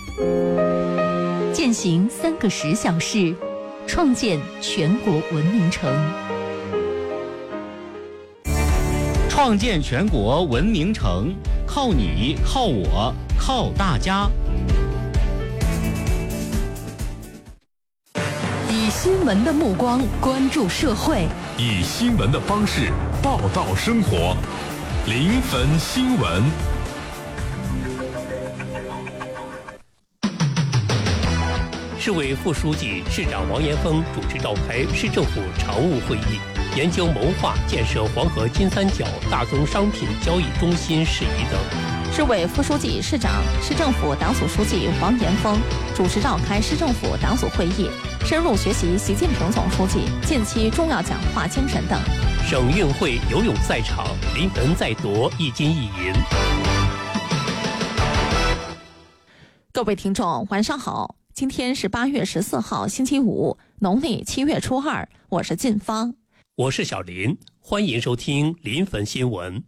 践行3个10小时，创建全国文明城。 创建全国文明城，靠你，靠我，靠大家。 以新闻的目光关注社会， 以新闻的方式报道生活。临汾新闻。 市委副书记、市长王延峰主持召开市政府常务会议，研究谋划建设黄河金三角大宗商品交易中心事宜等。 市委副书记、市长、市政府党组书记王延峰主持召开市政府党组会议，深入学习习近平总书记近期重要讲话精神等。 省运会游泳赛场，临汾再夺1金1银。 各位听众，晚上好。今天是8月14号，星期五，农历7月初2，我是晋芳， 我是小林，欢迎收听临汾新闻。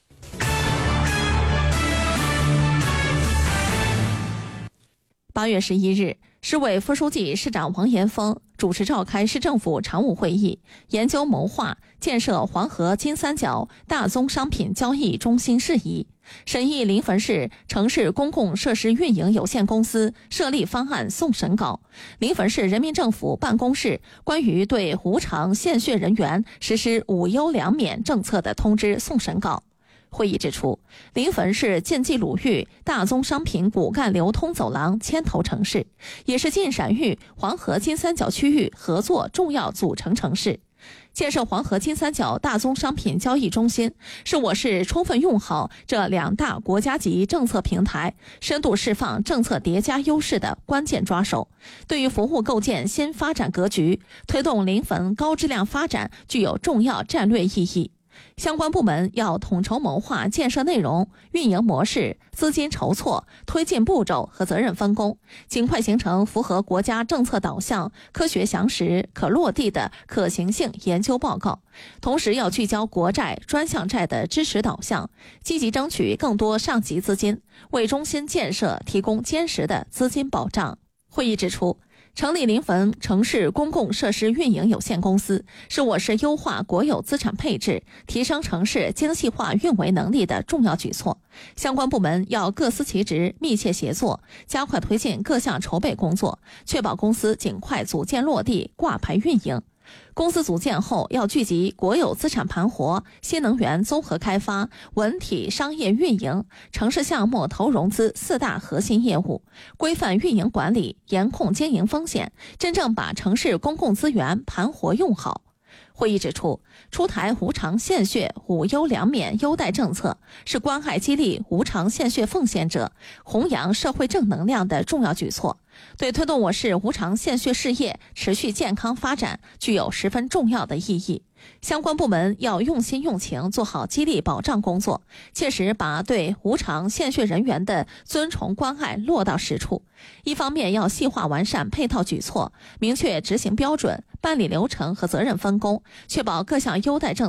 8月11日，市委副书记、市长王延峰主持召开市政府常务会议，研究谋划建设黄河金三角大宗商品交易中心事宜，审议临汾市城市公共设施运营有限公司设立方案送审稿，临汾市人民政府办公室关于对无偿献血人员实施5优2免政策的通知送审稿。会议指出，临汾是晋冀鲁豫大宗商品骨干流通走廊牵头城市，也是晋陕豫黄河金三角区域合作重要组成城市。建设黄河金三角大宗商品交易中心，是我市充分用好这2大国家级政策平台，深度释放政策叠加优势的关键抓手，对于服务构建新发展格局，推动临汾高质量发展具有重要战略意义。相关部门要统筹谋划建设内容、运营模式、资金筹措、推进步骤和责任分工，尽快形成符合国家政策导向、科学详实、可落地的可行性研究报告。同时要聚焦国债、专项债的支持导向，积极争取更多上级资金，为中心建设提供坚实的资金保障。会议指出，成立临汾城市公共设施运营有限公司，是我市优化国有资产配置、提升城市精细化运维能力的重要举措。相关部门要各司其职，密切协作，加快推进各项筹备工作，确保公司尽快组建落地、挂牌运营。公司组建后，要聚集国有资产盘活、新能源综合开发、文体商业运营、城市项目投融资4大核心业务，规范运营管理，严控经营风险，真正把城市公共资源盘活用好。会议指出，出台无偿献血5优2免优待政策，是关爱激励无偿献血奉献者，弘扬社会正能量的重要举措，对推动我市无偿献血事业持续健康发展具有十分重要的意义。相关部门要用心用情做好激励保障工作，切实把对无偿献血人员的尊崇关爱落到实处。一方面要细化完善配套举措，明确执行标准、办理流程和责任分工，确保各项优待政策